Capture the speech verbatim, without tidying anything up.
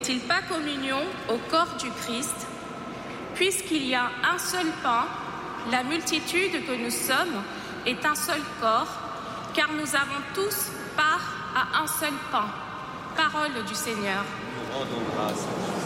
N'est-il pas communion au corps du Christ? Puisqu'il y a un seul pain, la multitude que nous sommes est un seul corps, car nous avons tous part à un seul pain. Parole du Seigneur. Nous rendons grâce.